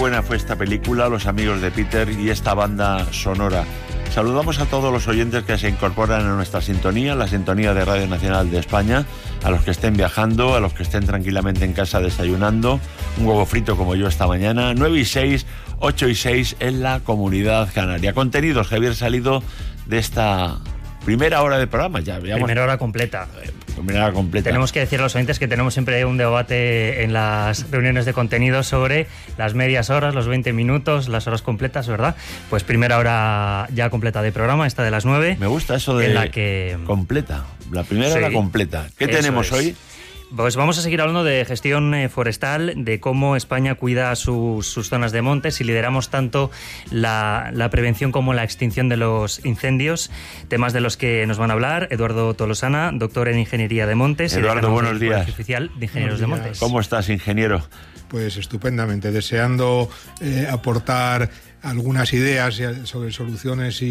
buena fue esta película, Los amigos de Peter y esta banda sonora. Saludamos a todos los oyentes que se incorporan a nuestra sintonía, la sintonía de Radio Nacional de España, a los que estén viajando, a los que estén tranquilamente en casa desayunando, un huevo frito como yo esta mañana, 9 y 6, 8 y 6 en la Comunidad Canaria. Contenidos que habían salido de esta primera hora de programa. Primera hora completa. Primera hora completa. Tenemos que decir a los oyentes que tenemos siempre un debate en las reuniones de contenido sobre las medias horas, los 20 minutos, las horas completas, ¿verdad? Pues primera hora ya completa de programa, esta de las 9. Me gusta eso de la que... completa, la primera hora completa. ¿Qué tenemos hoy? Pues vamos a seguir hablando de gestión forestal, de cómo España cuida sus zonas de montes y lideramos tanto la prevención como la extinción de los incendios, temas de los que nos van a hablar Eduardo Tolosana, doctor en Ingeniería de Montes. Eduardo, buenos días. Oficial de Ingenieros de Montes. ¿Cómo estás, ingeniero? Pues estupendamente, deseando aportar algunas ideas sobre soluciones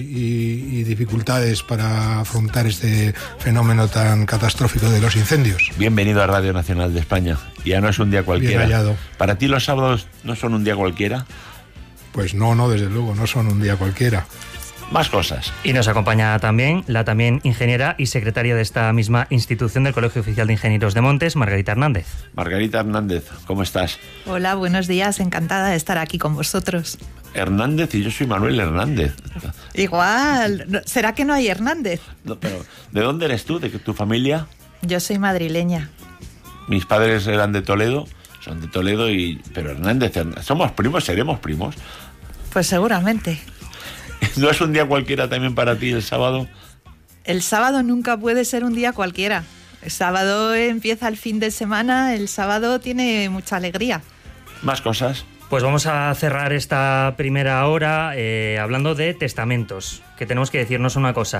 y dificultades para afrontar este fenómeno tan catastrófico de los incendios. Bienvenido a Radio Nacional de España. Ya no es un día cualquiera. Bien hallado. ¿Para ti los sábados no son un día cualquiera? Pues no, desde luego, no son un día cualquiera. Más cosas. Y nos acompaña también la ingeniera y secretaria de esta misma institución del Colegio Oficial de Ingenieros de Montes, Margarita Hernández. Margarita Hernández, ¿cómo estás? Hola, buenos días, encantada de estar aquí con vosotros. Hernández y yo soy Manuel Hernández. Igual, ¿será que no hay Hernández? No, pero ¿de dónde eres tú? ¿De tu familia? Yo soy madrileña. Mis padres eran de Toledo, son de Toledo, pero Hernández, ¿somos primos? ¿Seremos primos? Pues seguramente. ¿No es un día cualquiera también para ti el sábado? El sábado nunca puede ser un día cualquiera. El sábado empieza el fin de semana, el sábado tiene mucha alegría. ¿Más cosas? Pues vamos a cerrar esta primera hora hablando de testamentos, que tenemos que decirnos una cosa.